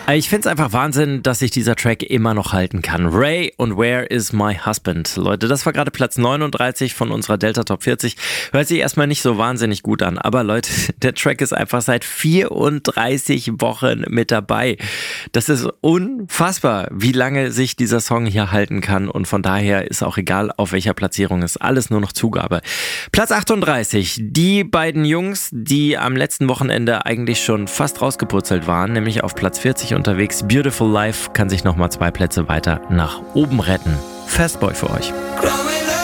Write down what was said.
Ich finde es einfach Wahnsinn, dass sich dieser Track immer noch halten kann. Ray und Where is My Husband? Leute, das war gerade Platz 39 von unserer Delta Top 40. Hört sich erstmal nicht so wahnsinnig gut an, aber Leute, der Track ist einfach seit 34 Wochen mit dabei. Das ist unfassbar, wie lange sich dieser Song hier halten kann, und von daher ist auch egal, auf welcher Platzierung, ist alles nur noch Zugabe. Platz 38, die beiden Jungs, die am letzten Wochenende eigentlich schon fast rausgepurzelt waren, nämlich auf Platz 40 unterwegs. Beautiful Life kann sich nochmal 2 Plätze weiter nach oben retten. Fastboy für euch.